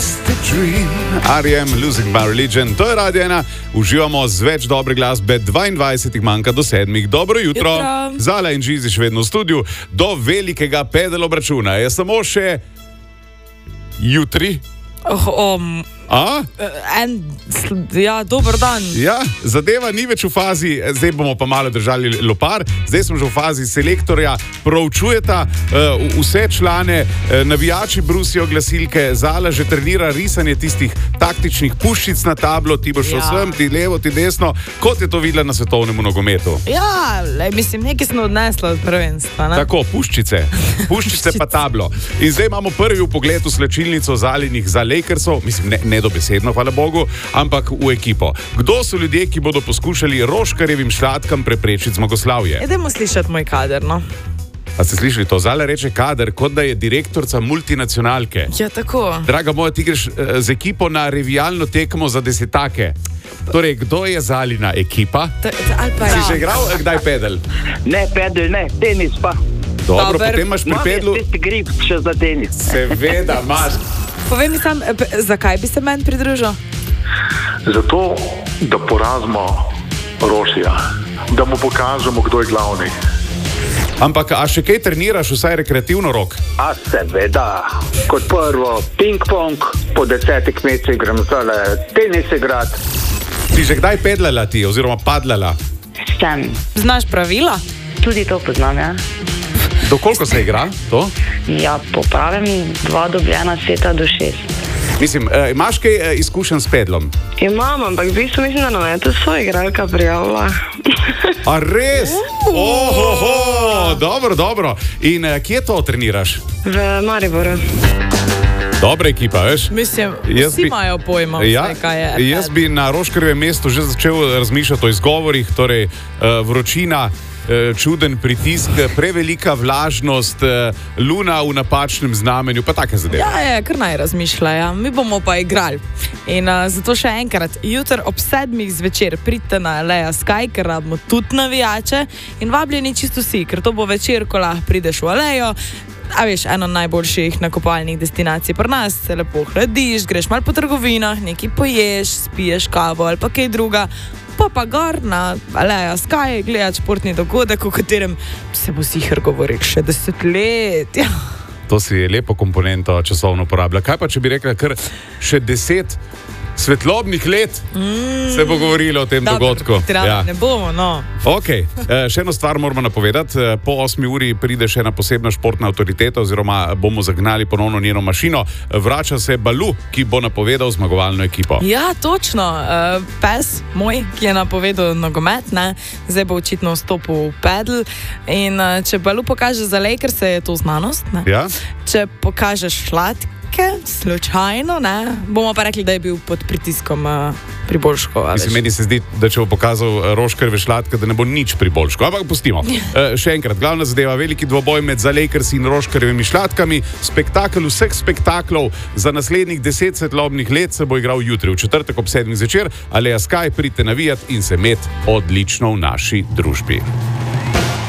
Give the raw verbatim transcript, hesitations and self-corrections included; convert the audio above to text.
just a dream. R E M, Losing My Religion. To je Radio ena. Uživamo z več dobre glasbe. dvaindvajset manjka do sedmih. Dobro jutro. Jutro. Zala in Žizi še vedno v studiu. Do velikega pedal obračuna. Je samo še jutri. Oh, um, A? en, ja, dober dan. Ja, zadeva ni več v fazi, zdaj bomo pa malo držali lopar, zdaj smo že v fazi selektorja, proučujeta uh, vse člane, uh, navijači brusijo glasilke, Zala že trenira risanje tistih taktičnih puščic na tablo, ti boš Ja. vsem, ti levo, ti desno, kot je to videla na svetovnem nogometu. Ja, le, mislim, nekaj smo odnesli od prvenstva. Ne? Tako, puščice, puščice pa tablo. In zdaj imamo prvi vpogled v slačilnico Zalinih za Lakersov, mislim, ne, ne dobesedno, hvala Bogu, ampak v ekipo. Kdo so ljudje, ki bodo poskušali Roškarjevim šlatkam preprečiti zmagoslavje? Idemo slišati moj kader, no. A ste slišali to? Zala reče kader, kot da je direktorica multinacionalke. Ja, tako. Draga moja, ti greš eh, z ekipo na revijalno tekmo za desetake. Torej, kdo je Zalina ekipa? Ta, ta, ali pa Si ja. že igral eh, kdaj pedal? Ne, pedel, ne, tenis pa. Dobro, Dober. potem imaš pri Imam pedlu. jaz tisti grip še za tenis. Seveda imaš. Povej mi sam, eh, p- zakaj bi se meni pridružil? Zato, da porazimo Rošija, da mu pokažemo, kdo je glavni. Ampak, a še kaj treniraš, vsaj rekreativno rok? A seveda, kot prvo ping-pong, po desetih mesecih grem zdaj tenis igrati. Si že kdaj pedlala ti, oziroma padlala? Sem. Znaš pravila? Tudi to poznam, ja. Do koliko se igra to? Ja, popravim dva dobljena seta do šest. Mislim, eh, imaš kaj eh, izkušenj s pedlom? Imam, ampak v bistvu mislim, da nam je to svoja igralka prijavila. A res? Ohoho, dobro, dobro. In eh, kje to treniraš? V Mariboru. Dobra ekipa, veš? Mislim, Jaz vsi bi- imajo pojma, Ja, vse, kaj je. jaz bi na Roškarjevem mestu že začel razmišljati o izgovorih, torej uh, vročina, uh, čuden pritisk, prevelika vlažnost, uh, luna v napačnem znamenju, pa take zadeve. Ja, je, kar naj razmišljajo. Mi bomo pa igrali. In uh, zato še enkrat, jutri ob sedmih zvečer pridite na Aleja Sky, ker rabimo tudi navijače in vabljeni čisto vsi, ker to bo večer, ko lahko prideš v Alejo. A veš, eno najboljših nakopalnih destinacij pri nas, se lepo hladiš, greš malo po trgovinah, nekaj poješ, spiješ kavo ali pa kaj druga. Pa pa gor na Aleja Sky gledati športni dogodek, o katerem se bo sicer govoril še deset let. Ja. To si je lepo komponento časovno uporablja. Kaj pa, če bi rekla kar še deset svetlobnih let mm. se bo govorilo o tem dogodku? Ja. Ne bomo, no. Ok, e, še eno stvar moramo napovedati. E, Po osmi uri pride še ena posebna športna avtoriteta, oziroma bomo zagnali ponovno njeno mašino. Vrača se Balu, ki bo napovedal zmagovalno ekipo. Ja, točno. Uh, pes moj, ki je napovedal nogomet, ne, zdaj bo očitno vstopil v pedal. In uh, če Balu pokaže za Lakers, je to znanost. Ne? Ja? Če pokažeš šlatke, slučajno, ne, bomo pa rekli, da je bil pod pritiskom uh, priboljškov. a Mislim, veš. meni se zdi, da če bo pokazal Roškarjeve šlatke, da ne bo nič priboljško. Ampak pustimo. E, še enkrat, glavna zadeva, veliki dvoboj med za Lakers in Roškarjevimi šlatkami. Spektakel vseh spektaklov za naslednjih deset svetlobnih let se bo igral jutri, v četrtek ob sedmih zvečer. Aleja Sky, pridite navijat in se imeti odlično v naši družbi.